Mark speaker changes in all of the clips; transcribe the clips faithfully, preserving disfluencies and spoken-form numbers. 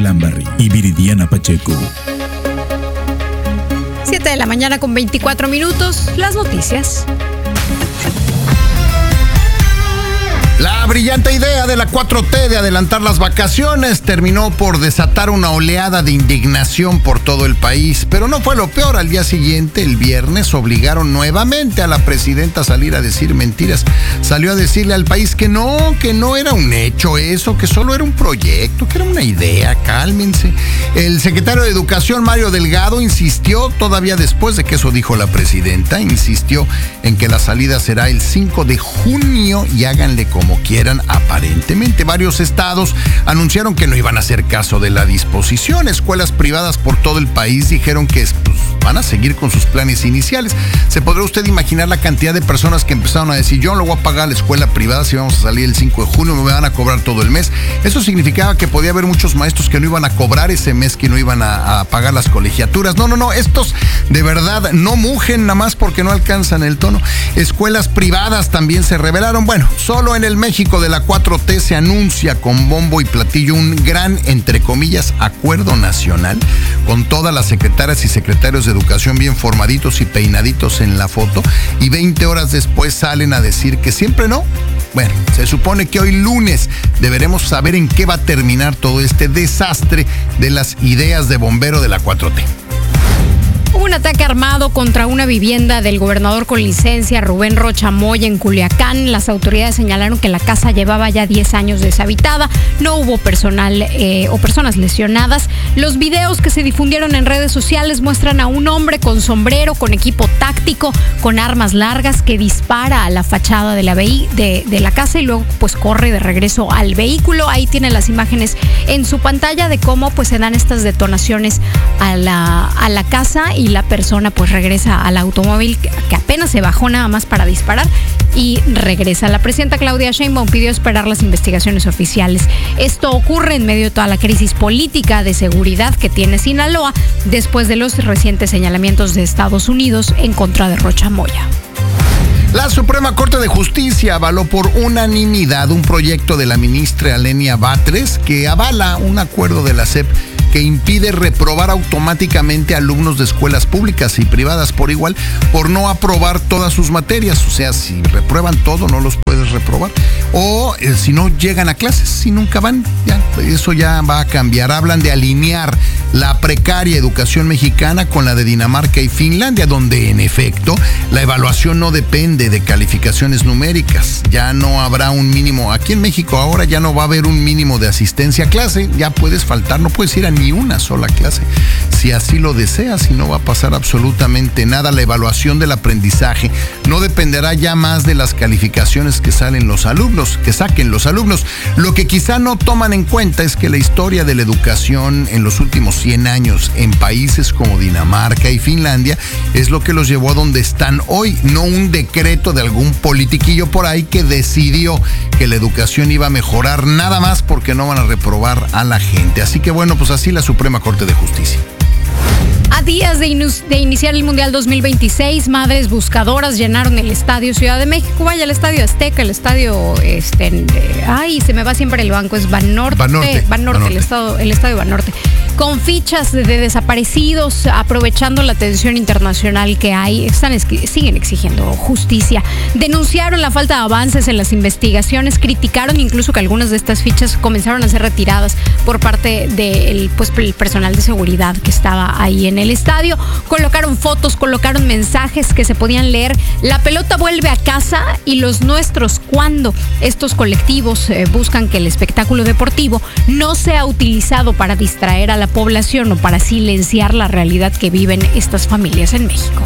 Speaker 1: Lambarri y Viridiana Pacheco.
Speaker 2: siete de la mañana con veinticuatro minutos, las noticias.
Speaker 3: La brillante idea de la cuatro T de adelantar las vacaciones terminó por desatar una oleada de indignación por todo el país, pero no fue lo peor. Al día siguiente, el viernes, obligaron nuevamente a la presidenta a salir a decir mentiras. Salió a decirle al país que no, que no era un hecho eso, que solo era un proyecto, que era una idea, cálmense. El secretario de Educación, Mario Delgado, insistió, todavía después de que eso dijo la presidenta, insistió en que la salida será el cinco de junio y háganle como como quieran. Aparentemente varios estados anunciaron que no iban a hacer caso de la disposición. Escuelas privadas por todo el país dijeron que pues, van a seguir con sus planes iniciales. ¿Se podrá usted imaginar la cantidad de personas que empezaron a decir, yo no lo voy a pagar a la escuela privada si vamos a salir el cinco de junio, me van a cobrar todo el mes? Eso significaba que podía haber muchos maestros que no iban a cobrar ese mes, que no iban a, a pagar las colegiaturas. No, no, no, estos de verdad no mugen nada más porque no alcanzan el tono. Escuelas privadas también se rebelaron. Bueno, solo en el México de la cuatro T se anuncia con bombo y platillo un gran, entre comillas, acuerdo nacional, con todas las secretarias y secretarios de educación bien formaditos y peinaditos en la foto, y veinte horas después salen a decir que siempre no. Bueno, se supone que hoy lunes deberemos saber en qué va a terminar todo este desastre de las ideas de bombero de la cuatro T.
Speaker 2: Hubo un ataque armado contra una vivienda del gobernador con licencia Rubén Rocha Moya en Culiacán. Las autoridades señalaron que la casa llevaba ya diez años deshabitada. No hubo personal eh, o personas lesionadas. Los videos que se difundieron en redes sociales muestran a un hombre con sombrero, con equipo táctico, con armas largas, que dispara a la fachada de la, vehi- de, de la casa y luego pues corre de regreso al vehículo. Ahí tiene las imágenes en su pantalla de cómo pues se dan estas detonaciones a la, a la casa, y la persona pues regresa al automóvil que apenas se bajó nada más para disparar y regresa. La presidenta Claudia Sheinbaum pidió esperar las investigaciones oficiales. Esto ocurre en medio de toda la crisis política de seguridad que tiene Sinaloa después de los recientes señalamientos de Estados Unidos en contra de Rocha Moya.
Speaker 3: La Suprema Corte de Justicia avaló por unanimidad un proyecto de la ministra Alenia Batres que avala un acuerdo de la S E P que impide reprobar automáticamente a alumnos de escuelas públicas y privadas por igual por no aprobar todas sus materias. O sea, si reprueban todo, no los puedes reprobar. O eh, si no llegan a clases, si nunca van, ya, eso ya va a cambiar. Hablan de alinear la precaria educación mexicana con la de Dinamarca y Finlandia, donde en efecto la evaluación no depende de calificaciones numéricas. Ya no habrá un mínimo. Aquí en México ahora ya no va a haber un mínimo de asistencia a clase. Ya puedes faltar, no puedes ir a ni una sola clase si así lo deseas, y no va a pasar absolutamente nada. La evaluación del aprendizaje no dependerá ya más de las calificaciones que salen los alumnos, que saquen los alumnos. Lo que quizá no toman en cuenta es que la historia de la educación en los últimos cien años en países como Dinamarca y Finlandia es lo que los llevó a donde están hoy, no un decreto de algún politiquillo por ahí que decidió que la educación iba a mejorar nada más porque no van a reprobar a la gente. Así que bueno, pues así la Suprema Corte de Justicia.
Speaker 2: A días de, inu- de iniciar el Mundial dos mil veintiséis, madres buscadoras llenaron el Estadio Ciudad de México. Vaya, el Estadio Azteca, el Estadio, este, eh, ay, se me va siempre el banco, es Banorte,
Speaker 3: Banorte,
Speaker 2: Banorte,
Speaker 3: Banorte.
Speaker 2: el estado, el Estadio Banorte, con fichas de desaparecidos, aprovechando la tensión internacional que hay. Están siguen exigiendo justicia. Denunciaron la falta de avances en las investigaciones, criticaron incluso que algunas de estas fichas comenzaron a ser retiradas por parte del pues, el personal de seguridad que estaba ahí en el estadio. Colocaron fotos, colocaron mensajes que se podían leer. La pelota vuelve a casa y los nuestros, ¿cuándo? Estos colectivos eh, buscan que el espectáculo deportivo no sea utilizado para distraer a la población o para silenciar la realidad que viven estas familias en México.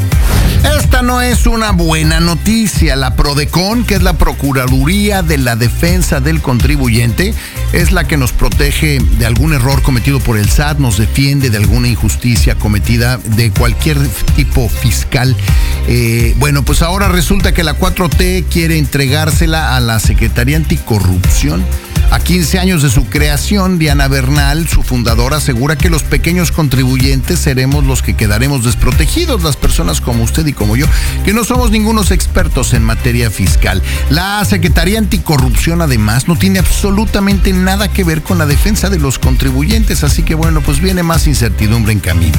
Speaker 3: Esta no es una buena noticia. La PRODECON, que es la Procuraduría de la Defensa del Contribuyente, es la que nos protege de algún error cometido por el S A T, nos defiende de alguna injusticia cometida de cualquier tipo fiscal. Eh, bueno, pues ahora resulta que la cuatro T quiere entregársela a la Secretaría Anticorrupción. A quince años de su creación, Diana Bernal, su fundadora, asegura que los pequeños contribuyentes seremos los que quedaremos desprotegidos, las personas como usted y como yo, que no somos ningunos expertos en materia fiscal. La Secretaría Anticorrupción, además, no tiene absolutamente tiene nada que ver con la defensa de los contribuyentes. Así que bueno, pues viene más incertidumbre en camino.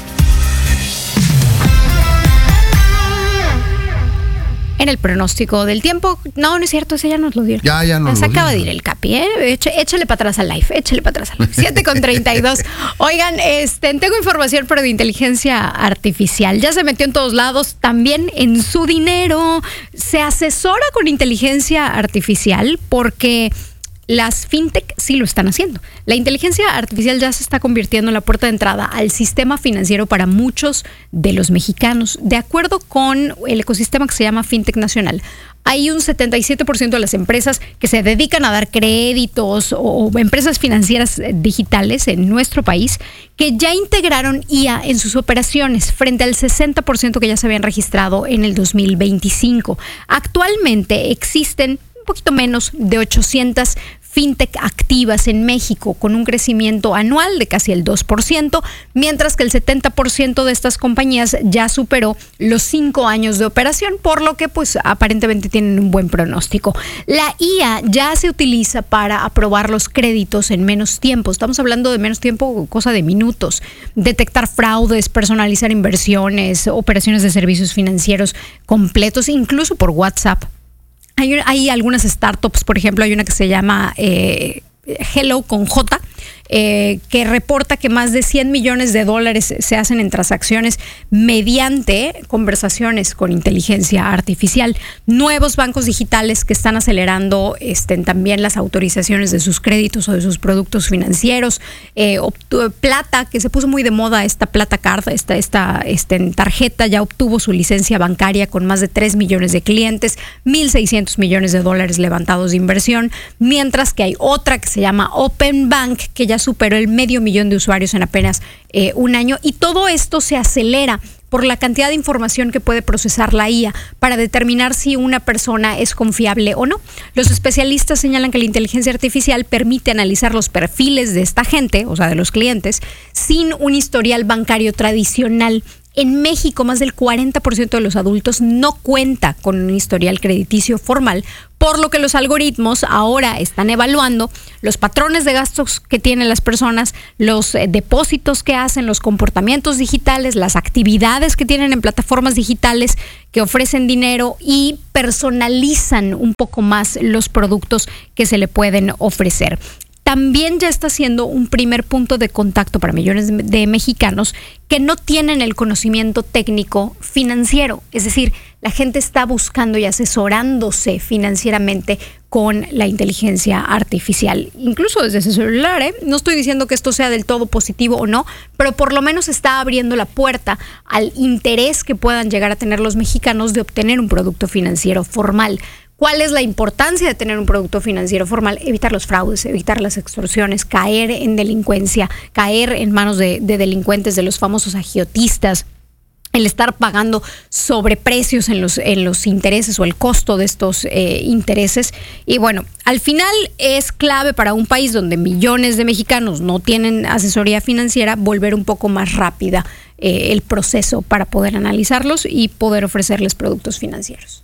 Speaker 2: En el pronóstico del tiempo, no, no es cierto, ese ya nos lo dio.
Speaker 3: Ya, ya nos
Speaker 2: Se
Speaker 3: lo
Speaker 2: acaba
Speaker 3: dio.
Speaker 2: de ir el Capi, ¿eh? Eche- échale para atrás al live, échale para atrás al live. siete con treinta y dos. Oigan, este, tengo información, pero de inteligencia artificial. Ya se metió en todos lados, también en su dinero. Se asesora con inteligencia artificial porque las fintech sí lo están haciendo. La inteligencia artificial ya se está convirtiendo en la puerta de entrada al sistema financiero para muchos de los mexicanos. De acuerdo con el ecosistema que se llama Fintech Nacional, hay un setenta y siete por ciento de las empresas que se dedican a dar créditos o empresas financieras digitales en nuestro país que ya integraron I A en sus operaciones frente al sesenta por ciento que ya se habían registrado en el dos mil veinticinco. Actualmente existen un poquito menos de ochocientas fintech activas en México, con un crecimiento anual de casi el dos por ciento, mientras que el setenta por ciento de estas compañías ya superó los cinco años de operación, por lo que pues aparentemente tienen un buen pronóstico. La I A ya se utiliza para aprobar los créditos en menos tiempo. Estamos hablando de menos tiempo, cosa de minutos. Detectar fraudes, personalizar inversiones, operaciones de servicios financieros completos, incluso por WhatsApp. Hay, hay algunas startups, por ejemplo, hay una que se llama eh, Hello con J, eh, que reporta que más de cien millones de dólares se hacen en transacciones mediante conversaciones con inteligencia artificial. Nuevos bancos digitales que están acelerando este, también las autorizaciones de sus créditos o de sus productos financieros. Eh, obtuvo, Plata, que se puso muy de moda, esta Plata Card, esta, esta este, tarjeta, ya obtuvo su licencia bancaria con más de tres millones de clientes, mil seiscientos millones de dólares levantados de inversión, mientras que hay otra que se llama Open Bank, que ya superó el medio millón de usuarios en apenas eh, un año, y todo esto se acelera por la cantidad de información que puede procesar la I A para determinar si una persona es confiable o no. Los especialistas señalan que la inteligencia artificial permite analizar los perfiles de esta gente, o sea, de los clientes, sin un historial bancario tradicional. En México, más del cuarenta por ciento de los adultos no cuenta con un historial crediticio formal, por lo que los algoritmos ahora están evaluando los patrones de gastos que tienen las personas, los eh, depósitos que hacen, los comportamientos digitales, las actividades que tienen en plataformas digitales que ofrecen dinero y personalizan un poco más los productos que se le pueden ofrecer. También ya está siendo un primer punto de contacto para millones de, de mexicanos que no tienen el conocimiento técnico financiero. Es decir, la gente está buscando y asesorándose financieramente con la inteligencia artificial, incluso desde su celular, ¿eh? No estoy diciendo que esto sea del todo positivo o no, pero por lo menos está abriendo la puerta al interés que puedan llegar a tener los mexicanos de obtener un producto financiero formal. ¿Cuál es la importancia de tener un producto financiero formal? Evitar los fraudes, evitar las extorsiones, caer en delincuencia, caer en manos de, de delincuentes, de los famosos agiotistas, el estar pagando sobreprecios en los, en los intereses o el costo de estos eh, intereses. Y bueno, al final es clave para un país donde millones de mexicanos no tienen asesoría financiera volver un poco más rápida eh, el proceso para poder analizarlos y poder ofrecerles productos financieros.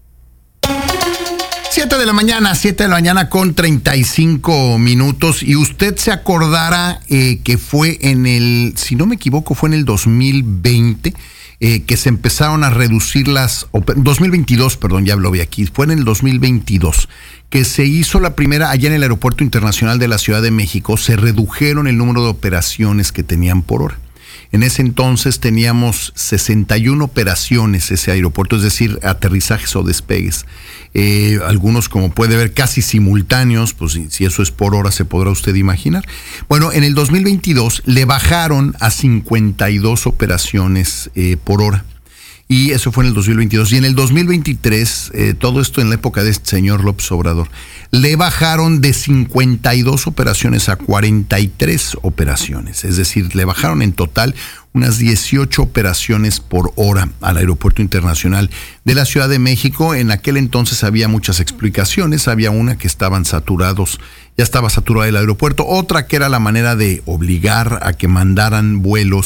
Speaker 3: siete de la mañana, siete de la mañana con treinta y cinco minutos. Y usted se acordará eh, que fue en el, si no me equivoco, fue en el dos mil veinte eh, que se empezaron a reducir las, dos mil veintidós, perdón, ya lo vi aquí, fue en el dos mil veintidós que se hizo la primera, allá en el Aeropuerto Internacional de la Ciudad de México, se redujeron el número de operaciones que tenían por hora. En ese entonces teníamos sesenta y una operaciones ese aeropuerto, es decir, aterrizajes o despegues. Eh, algunos, como puede ver, casi simultáneos, pues si, si eso es por hora se podrá usted imaginar. Bueno, en el dos mil veintidós le bajaron a cincuenta y dos operaciones eh, por hora. Y eso fue en el dos mil veintidós. Y en el dos mil veintitrés, eh, todo esto en la época de este señor López Obrador, le bajaron de cincuenta y dos operaciones a cuarenta y tres operaciones. Es decir, le bajaron en total unas dieciocho operaciones por hora al Aeropuerto Internacional de la Ciudad de México. En aquel entonces había muchas explicaciones. Había una que estaban saturados, ya estaba saturado el aeropuerto. Otra que era la manera de obligar a que mandaran vuelos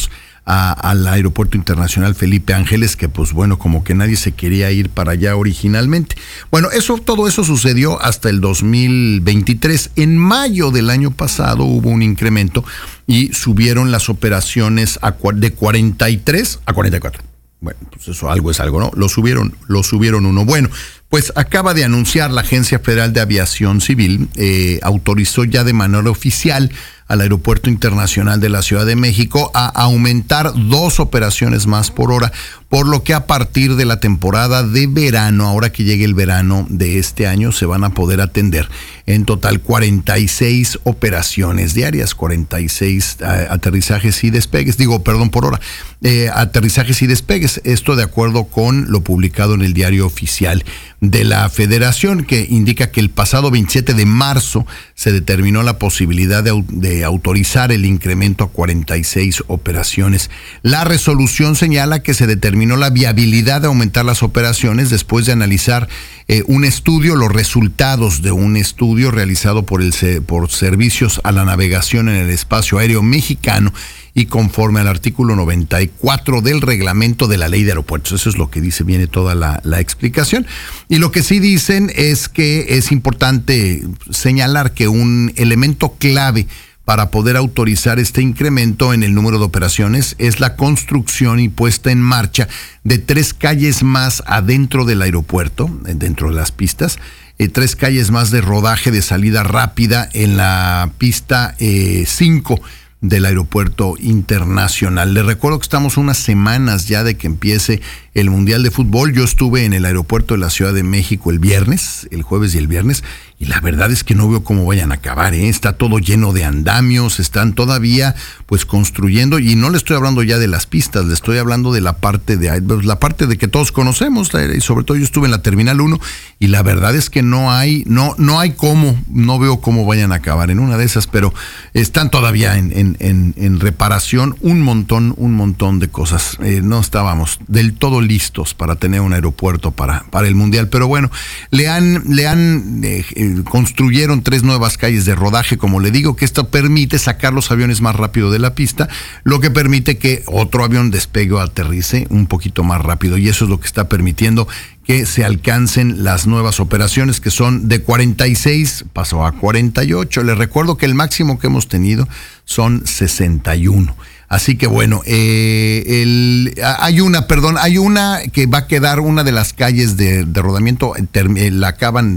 Speaker 3: a, al Aeropuerto Internacional Felipe Ángeles, que pues bueno, como que nadie se quería ir para allá originalmente. Bueno, eso, todo eso sucedió hasta el dos mil veintitrés. En mayo del año pasado hubo un incremento y subieron las operaciones a, de cuarenta y tres a cuarenta y cuatro. Bueno, pues eso algo es algo, ¿no? Lo subieron, lo subieron uno. Bueno, pues acaba de anunciar la Agencia Federal de Aviación Civil, eh, autorizó ya de manera oficial al Aeropuerto Internacional de la Ciudad de México a aumentar dos operaciones más por hora, por lo que a partir de la temporada de verano, ahora que llegue el verano de este año, se van a poder atender en total cuarenta y seis operaciones diarias, cuarenta y seis eh, aterrizajes y despegues, digo, perdón, por hora, eh, aterrizajes y despegues, esto de acuerdo con lo publicado en el Diario Oficial de la Federación, que indica que el pasado veintisiete de marzo se determinó la posibilidad de, de autorizar el incremento a cuarenta y seis operaciones. La resolución señala que se determinó la viabilidad de aumentar las operaciones después de analizar eh, un estudio, los resultados de un estudio realizado por, el, por Servicios a la Navegación en el Espacio Aéreo Mexicano, y conforme al artículo noventa y cuatro del reglamento de la Ley de Aeropuertos. Eso es lo que dice, viene toda la, la explicación. Y lo que sí dicen es que es importante señalar que un elemento clave para poder autorizar este incremento en el número de operaciones es la construcción y puesta en marcha de tres calles más adentro del aeropuerto, dentro de las pistas, eh, tres calles más de rodaje de salida rápida en la pista cinco. Eh, del Aeropuerto Internacional. Les recuerdo que estamos unas semanas ya de que empiece el Mundial de Fútbol. Yo estuve en el aeropuerto de la Ciudad de México el viernes, el jueves y el viernes, y la verdad es que no veo cómo vayan a acabar, ¿eh? Está todo lleno de andamios, están todavía pues construyendo, y no le estoy hablando ya de las pistas, le estoy hablando de la parte de la parte de que todos conocemos, y sobre todo yo estuve en la Terminal uno, y la verdad es que no hay, no, no hay cómo, no veo cómo vayan a acabar en una de esas, pero están todavía en, en, en, en reparación un montón, un montón de cosas. Eh, no estábamos del todo listos para tener un aeropuerto para, para el Mundial, pero bueno, le han, le han eh, eh, construyeron tres nuevas calles de rodaje, como le digo, que esto permite sacar los aviones más rápido de la pista, lo que permite que otro avión despegue o aterrice un poquito más rápido, y eso es lo que está permitiendo que se alcancen las nuevas operaciones, que son de cuarenta y seis, pasó a cuarenta y ocho. Les recuerdo que el máximo que hemos tenido son sesenta y uno. Así que bueno, eh, el, hay una, perdón, hay una que va a quedar, una de las calles de, de rodamiento, eh, la acaban